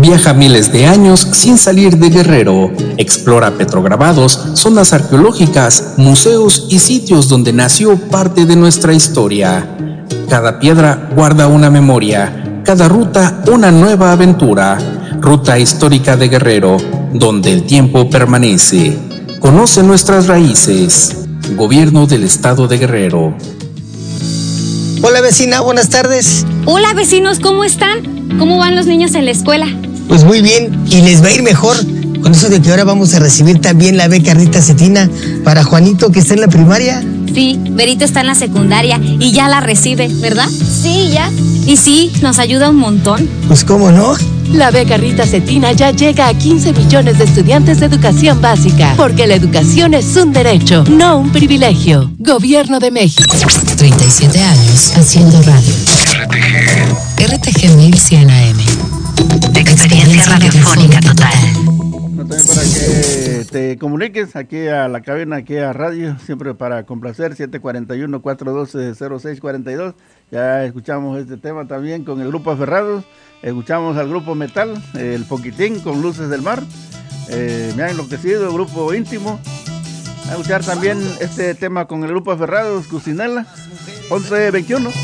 Viaja miles de años sin salir de Guerrero. Explora petrograbados, zonas arqueológicas, museos y sitios donde nació parte de nuestra historia. Cada piedra guarda una memoria, cada ruta una nueva aventura. Ruta histórica de Guerrero, donde el tiempo permanece. Conoce nuestras raíces. Gobierno del Estado de Guerrero. Hola vecina, buenas tardes. Hola vecinos, ¿cómo están? ¿Cómo van los niños en la escuela? Pues muy bien, y les va a ir mejor con eso de que ahora vamos a recibir también la beca Rita Cetina para Juanito, que está en la primaria. Sí, Berito está en la secundaria y ya la recibe, ¿verdad? Sí, ya. Y sí, nos ayuda un montón. Pues cómo no. La beca Rita Cetina ya llega a 15 millones de estudiantes de educación básica, porque la educación es un derecho, no un privilegio. Gobierno de México. 37 años haciendo radio. RTG 1100 AM. Experiencia radiofónica total. También para que te comuniques aquí a la cabina, aquí a radio, siempre para complacer, 741-412-0642. Ya escuchamos este tema también con el grupo Aferrados, escuchamos al grupo Metal, el Poquitín con Luces del Mar, me ha enloquecido, el grupo Íntimo. A escuchar también este tema con el grupo Aferrados, Cucinela, 1121.